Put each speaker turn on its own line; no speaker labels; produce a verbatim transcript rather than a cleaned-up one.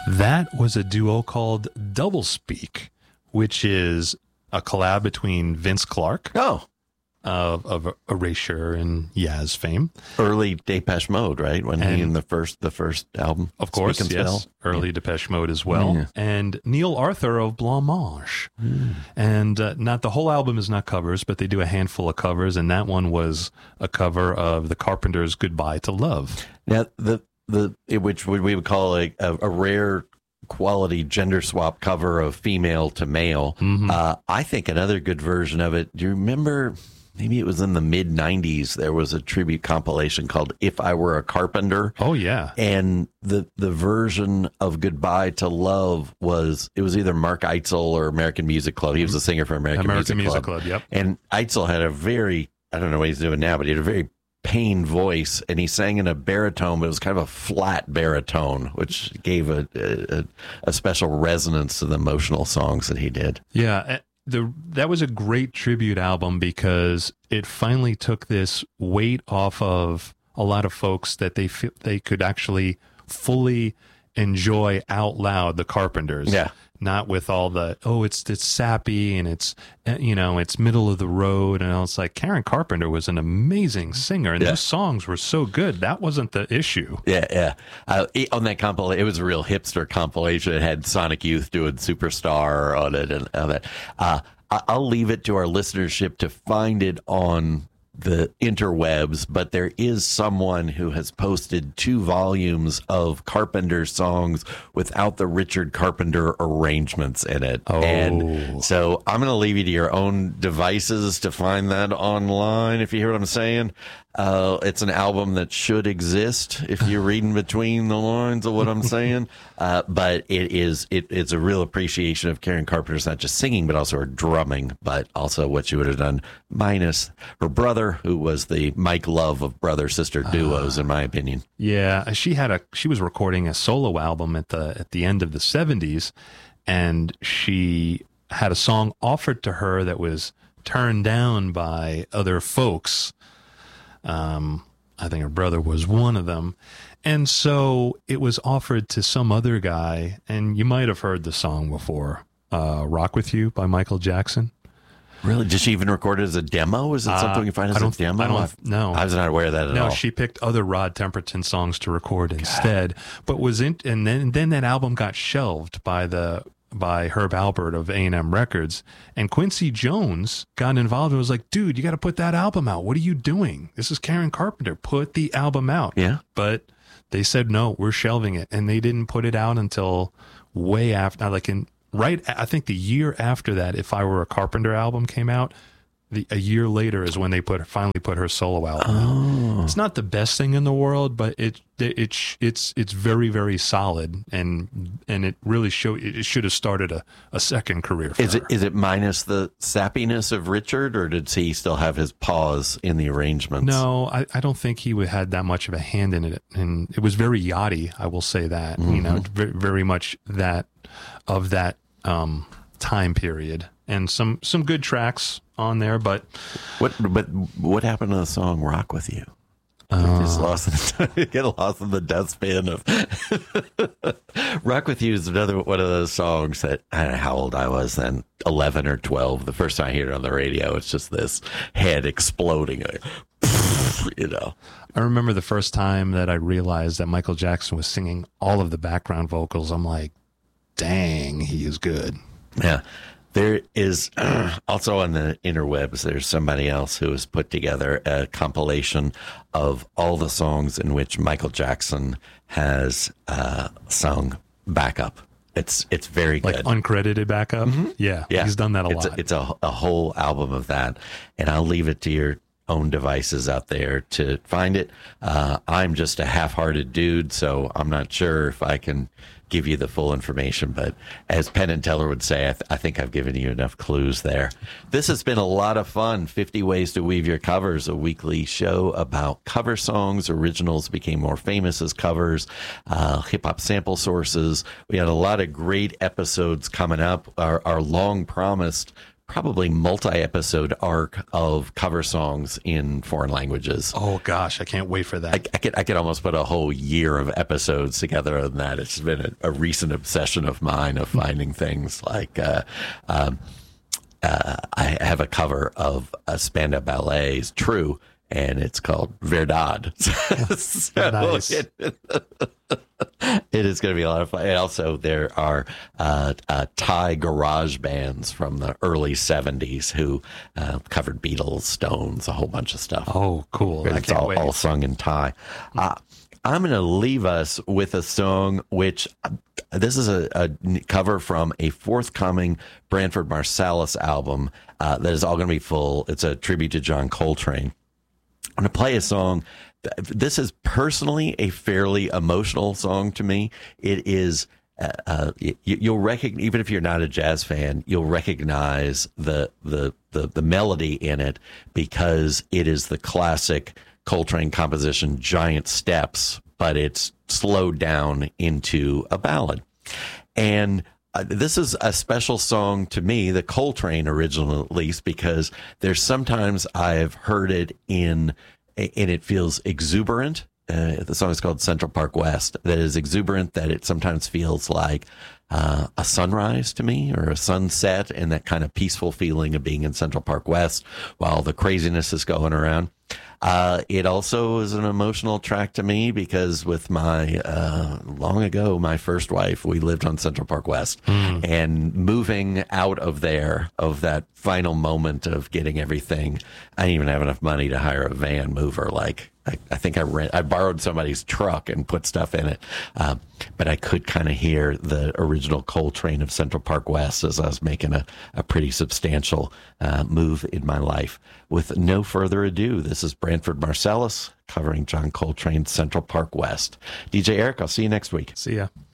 That was a duo called Doublespeak, which is a collab between Vince Clarke
Oh,
of, of Erasure and Yaz fame.
early Depeche Mode, right? When he
And-
in the first the first album,
Of course,
Speak and
yes.
Spell.
Early Depeche Mode as well.
Yeah.
And Neil Arthur of Blancmange.
Mm.
And uh, not the whole album is not covers, but they do a handful of covers. And that one was a cover of the Carpenters' Goodbye to Love.
Now the the which would we would call a, a, a rare quality gender swap cover of female to male.
Mhm.
Uh, I think another good version of it. Do you remember? Maybe it was in the mid nineties. There was a tribute compilation called "If I Were a Carpenter."
Oh, yeah.
And the the version of "Goodbye to Love" was it was either Mark Eitzel or American Music Club. He was a singer for American,
American
Music,
Music
Club.
Club, yep.
And Eitzel had a very I don't know what he's doing now, but he had a very pained voice, and he sang in a baritone, but it was kind of a flat baritone, which gave a a, a special resonance to the emotional songs that he did.
Yeah, uh, the that was a great tribute album because it finally took this weight off of a lot of folks that they feel they could actually fully enjoy out loud the Carpenters.
Yeah.
Not with all the, oh, it's it's sappy and it's, uh, you know, it's middle of the road. And it's like Karen Carpenter was an amazing singer and
Yeah.
those songs were so good. That wasn't the issue.
Yeah, yeah. Uh, it- on that compilation, it was a real hipster compilation. It had Sonic Youth doing Superstar on it and all that. Uh, I- I'll leave it to our listenership to find it on the interwebs, but there is someone who has posted two volumes of Carpenter songs without the Richard Carpenter arrangements in it.
Oh.
And so I'm going to leave you to your own devices to find that online, if you hear what I'm saying. Uh, it's an album that should exist if you're reading between the lines of what I'm saying. Uh, but it is, it, it's a real appreciation of Karen Carpenter's, not just singing, but also her drumming, but also what she would have done minus her brother, who was the Mike Love of brother-sister duos, in my opinion.
Yeah, she had a she was recording a solo album at the at the end of the seventies, and she had a song offered to her that was turned down by other folks. Um, I think her brother was one of them, and so it was offered to some other guy. And you might have heard the song before, uh, "Rock with You" by Michael Jackson.
Really? Did she even record it as a demo? Is it
Uh,
something you find
I
as a
don't-
demo?
I don't know.
I was not aware of that at
No,
all.
she picked other Rod Temperton songs to record instead, but was in, and then then that album got shelved by the by Herb Alpert of A and M Records, and Quincy Jones got involved and was like, "Dude, you got to put that album out. What are you doing? This is Karen Carpenter. Put the album out."
Yeah.
But they said no, we're shelving it, and they didn't put it out until way after, like in right, I think the year after that, If I Were a Carpenter album came out. The, a year later is when they put finally put her solo album
Oh.
out. It's not the best thing in the world, but it it, it sh- it's it's very very solid, and and it really show it should have started a, a second career for
Is
her.
it is it minus the sappiness of Richard, or did he still have his paws in the arrangements?
No, I, I don't think he would had that much of a hand in it, and it was very yachty. I will say that you know very, very much that of that um, time period, and some some good tracks on there, but
What but what happened to the song "Rock with You"?
Uh,
Just lost in the, get lost in the dustbin of "Rock with You" is another one of those songs that I don't know how old I was then, eleven or twelve. The first time I hear it on the radio, it's just this head exploding, like, you know.
I remember the first time that I realized that Michael Jackson was singing all of the background vocals. I'm like, dang, he is good.
Yeah. There is uh, also on the interwebs, there's somebody else who has put together a compilation of all the songs in which Michael Jackson has uh, sung backup. It's it's very
Like
good.
uncredited backup. Yeah,
Yeah.
he's done that a
it's
lot.
A, it's a, a whole album of that. And I'll leave it to your own devices out there to find it. Uh, I'm just a half-hearted dude, so I'm not sure if I can give you the full information. But as Penn and Teller would say, I, th- I think I've given you enough clues there. This has been a lot of fun. fifty Ways to Weave Your Covers, a weekly show about cover songs. Originals became more famous as covers, uh, hip-hop sample sources. We had a lot of great episodes coming up. Our, our long-promised probably multi-episode arc of cover songs in foreign languages.
Oh gosh, I can't wait for that.
I, I could I could almost put a whole year of episodes together on that. It's been a, a recent obsession of mine of finding things like uh, um, uh, I have a cover of a Spandau Ballet's "True," and it's called Verdad. So
Nice.
it, it is going to be a lot of fun. And also, there are uh, uh, Thai garage bands from the early seventies who uh, covered Beatles, Stones, a whole bunch of stuff.
Oh, cool. I
It's
can't
all,
wait.
all sung in Thai. Uh, I'm going to leave us with a song which uh, this is a, a cover from a forthcoming Branford Marsalis album uh, that is all going to be full. It's a tribute to John Coltrane. I'm going to play a song. This is personally a fairly emotional song to me. It is, uh, uh, you, you'll recognize, even if you're not a jazz fan, you'll recognize the, the, the, the melody in it because it is the classic Coltrane composition, Giant Steps, but it's slowed down into a ballad. And Uh, this is a special song to me, the Coltrane original at least, because there's sometimes I've heard it in, and it feels exuberant. Uh, the song is called Central Park West. That is exuberant, that it sometimes feels like uh, a sunrise to me or a sunset, and that kind of peaceful feeling of being in Central Park West while the craziness is going around. Uh, it also is an emotional track to me because with my, uh, long ago, my first wife, we lived on Central Park West mm. and moving out of there, of that final moment of getting everything. I didn't even have enough money to hire a van mover. Like I, I think I rent, I borrowed somebody's truck and put stuff in it. Um, but I could kind of hear the original Coltrane of Central Park West as I was making a, a pretty substantial, uh, move in my life. With no further ado, this is Branford Marsalis covering John Coltrane's Central Park West. D J Eric, I'll see you next week.
See ya.